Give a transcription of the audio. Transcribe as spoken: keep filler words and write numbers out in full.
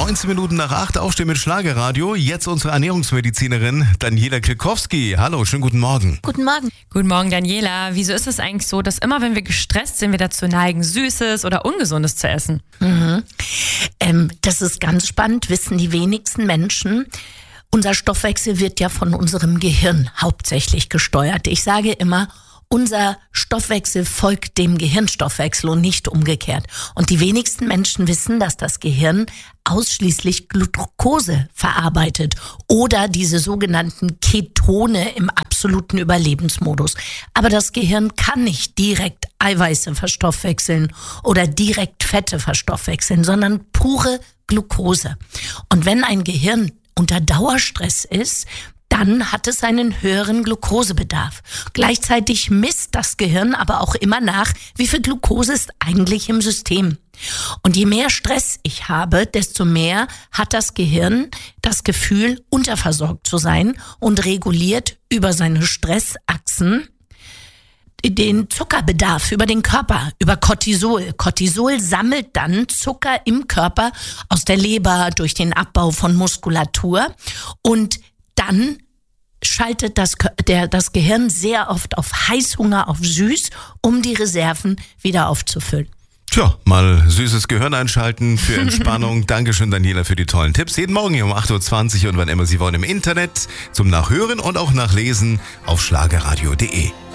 neunzehn Minuten nach acht, Aufstehen mit Schlagerradio. Jetzt unsere Ernährungsmedizinerin Daniela Klikowski. Hallo, schönen guten Morgen. Guten Morgen. Guten Morgen, Daniela. Wieso ist es eigentlich so, dass immer, wenn wir gestresst sind, wir dazu neigen, Süßes oder Ungesundes zu essen? Mhm. Ähm, das ist ganz spannend, wissen die wenigsten Menschen. Unser Stoffwechsel wird ja von unserem Gehirn hauptsächlich gesteuert. Ich sage immer, unser Stoffwechsel folgt dem Gehirnstoffwechsel und nicht umgekehrt. Und die wenigsten Menschen wissen, dass das Gehirn ausschließlich Glucose verarbeitet oder diese sogenannten Ketone im absoluten Überlebensmodus. Aber das Gehirn kann nicht direkt Eiweiße verstoffwechseln oder direkt Fette verstoffwechseln, sondern pure Glucose. Und wenn ein Gehirn unter Dauerstress ist, dann hat es einen höheren Glukosebedarf. Gleichzeitig misst das Gehirn aber auch immer nach, wie viel Glucose ist eigentlich im System. Und je mehr Stress ich habe, desto mehr hat das Gehirn das Gefühl, unterversorgt zu sein und reguliert über seine Stressachsen den Zuckerbedarf über den Körper, über Cortisol. Cortisol sammelt dann Zucker im Körper aus der Leber durch den Abbau von Muskulatur und dann schaltet das, der, das Gehirn sehr oft auf Heißhunger, auf süß, um die Reserven wieder aufzufüllen. Tja, mal süßes Gehirn einschalten für Entspannung. Dankeschön, Daniela, für die tollen Tipps. Jeden Morgen hier um acht Uhr zwanzig und wann immer Sie wollen im Internet zum Nachhören und auch Nachlesen auf schlagerradio punkt de.